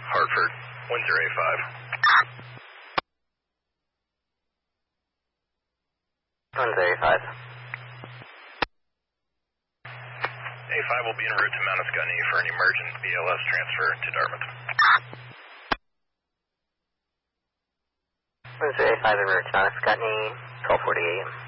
Hartford, Windsor A5. Windsor A5. A5 will be en route to Mount Ascutney for an emergent BLS transfer to Dartmouth. Windsor A5 en route to Mount Ascutney, 12:40 a.m.